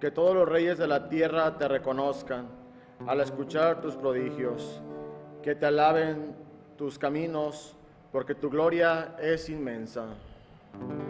Que todos los reyes de la tierra te reconozcan al escuchar tus prodigios. Que te alaben tus caminos, porque tu gloria es inmensa.